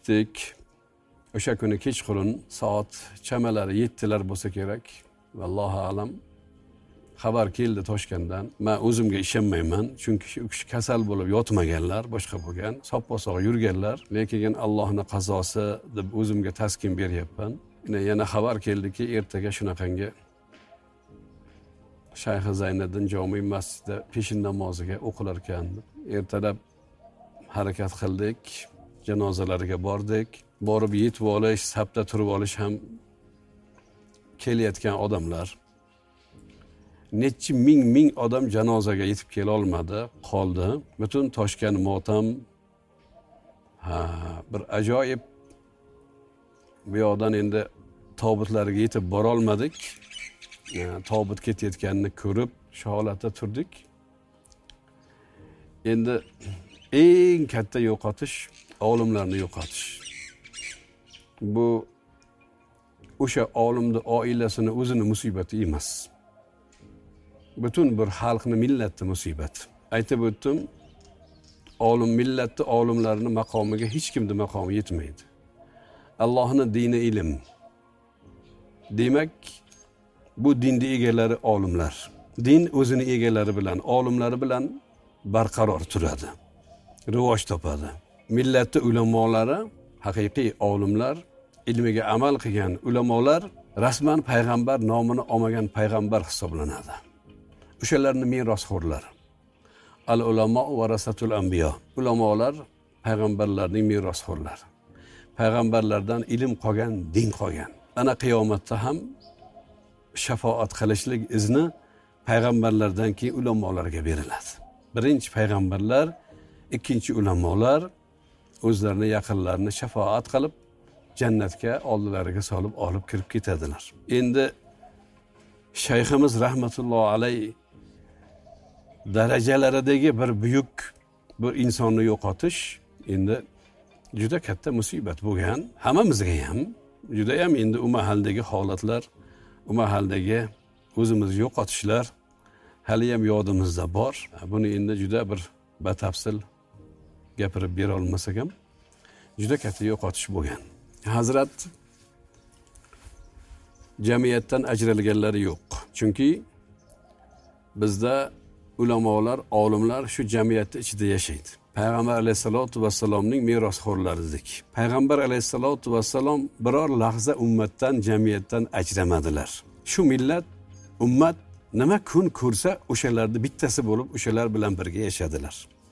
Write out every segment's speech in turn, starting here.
ketdik. O'sha kuni kechqurun soat chamalari 7lar bo'lsa kerak. Vallohu alam. Xabar keldi Toshkentdan. Men o'zimga ishonmayman, chunki u kishi kasal bo'lib yotmaganlar, boshqa bo'lgan, sop-sog' yurganlar, lekin Allohning qazosi deb o'zimga taskin beryapman. Yana xabar keldiki, ertaga shunaqangi Shayx Zayniddin jome masjidida peshin namoziga o'qilar ekan. Ertalab harakat qildik, janozalariga bordik. Borib yetib olish, safda turib olish ham kelayotgan odamlar. Necha ming odam janozaga yetib kela olmadi, qoldi. Butun Toshkent motam. Bir ajoyib. Bu yoqdan endi tobutlarga yetib bora olmadik. Tobut ketayotganini ko'rib, shu holatda turdik. Endi eng katta yo'qotish olimlarni yo'qotish. Bu o'sha olimning oilasini o'zini musibati emas. Butun bir xalqni, millatni musibati. Aytib o'tdim, olim millatni, olimlarning maqomiga hech kimning maqomi yetmaydi. Allohning dini ilm. Demak, bu dinning egalari olimlar. Din o'zini egalari bilan, olimlari bilan barqaror turadi. Rivoj topadi. Millatning ulamolari, haqiqiy olimlar, ilmiga amal qilgan ulamolar rasman payg'ambar nomini olmagan payg'ambar hisoblanadi. O'shalarning merosxo'rlari. Al-ulamo varasatul anbiyo. Ulamolar payg'ambarlarning merosxo'rlari. Payg'ambarlardan ilm qolgan, din qolgan. Ana qiyomatda ham shafaat qilishlik izni payg'ambarlardan keyin ulamolarga beriladi. Birinchi payg'ambarlar, ikkinchi ulamolar o'zlarini yaqinlarini shafaat qilib jannatga oldilariga solib olib kirib ketadilar. Endi shayximiz rahmatullohi alayh darajalaridagi bir buyuk bir insonni yo'qotish endi juda katta musibat bo'lgan. Hammamizga ham juda ham endi u mahaldagi holatlar, u mahaldagi o'zimiz yo'qotishlar hali ham yodimizda bor. Buni endi juda bir batafsil gapirib bera olmasak ham juda katta yo'qotish bo'lgan. Hazrat jamiyatdan ajralganlari yo'q. Chunki bizda ulamolar, olimlar shu jamiyatning ichida yashaydi. Payg'ambar alayhisolatu vassalomning merosxo'rlaridik. Payg'ambar alayhisolatu vassalom biror lahza ummatdan, jamiyatdan ajramadilar. Shu millat, ummat nima kun ko'rsa, o'shalarning bittasi bo'lib, o'shalar bilan birga yashadilar.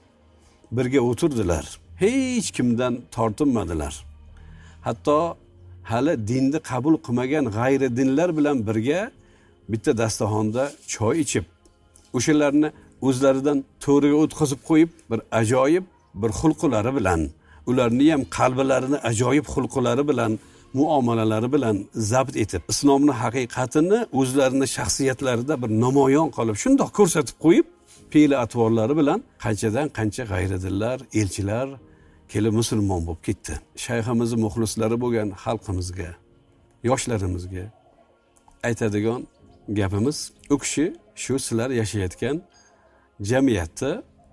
Birga o'tirdilar. Hech kimdan tortinmadilar. Hatto hali dinni qabul qilmagan g'ayri dinlar bilan birga bitta dasturxonda choy ichib, o'shalarni o'zlaridan to'riga o'tkazib qo'yib, bir ajoyib bir xulqlari bilan, ularni ham qalblarini ajoyib xulqlari bilan, muomalalari bilan zabt etib, islomning haqiqatini o'zlarining shaxsiyatlarida bir namoyon qilib, shundoq ko'rsatib qo'yib, fe'l atvorlari bilan qanchadan qancha g'ayri dinlar, elchilar kelib musulmon bo'lib ketdi. Shayximizning muxlislari bo'lgan xalqimizga, yoshlarimizga aytadigan gapimiz, u kishi shu sizlar yashayotgan jamiyatda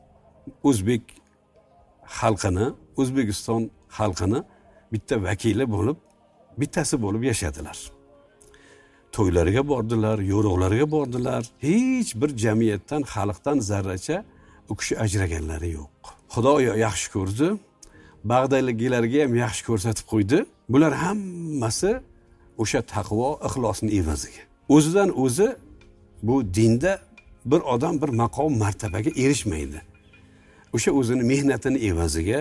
o'zbek xalqini, O'zbekiston xalqini bitta vakili bo'lib, bittasi bo'lib yashadilar. To'ylariga bordilar, yo'riqlariga bordilar. Hech bir jamiyatdan, xalqdan zarracha u kishi ajraganlari yo'q. Xudo yaxshi ko'rdi. Bag'dayliklarga ham yaxshi ko'rsatib qo'ydi. Bular hammasi o'sha taqvo, ixlosning evaziga. O'zidan o'zi bu dinda bir odam bir maqom martabaga erishmaydi. O'sha o'zini mehnatini evaziga,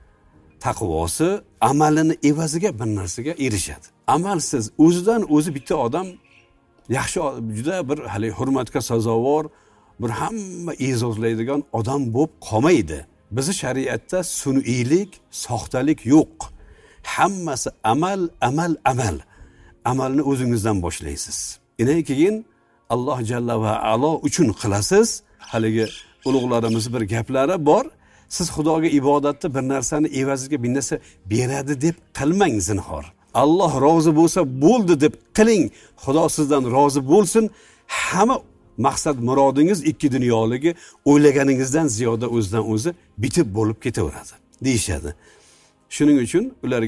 taqvosi, amalini evaziga bir narsaga erishadi. Amalsiz o'zidan o'zi bitta odam yaxshi, juda bir hali hurmatga sazovor, bir hamma e'zozlaydigan odam bo'lib qolmaydi. Bizi shariatda sun'iylik, soxtalik yo'q. Hammasi amal, amal, amal. Amalni o'zingizdan boshlaysiz. Undan keyin Alloh jalla va alo uchun qilasiz. Haligi ulug'larimiz bir gaplari bor. Siz Xudoga ibodatda bir narsani evaziga bir narsa beradi deb qilmang zinhor. Alloh rozi bo'lsa bo'ldi deb qiling. Xudo sizdan rozi bo'lsin. Hamma maqsad murodingiz ikki dunyoligi o'ylaganingizdan ziyoda o'zidan o'zi bitib bo'lib ketaveradi deyshadi. Shuning uchun ularga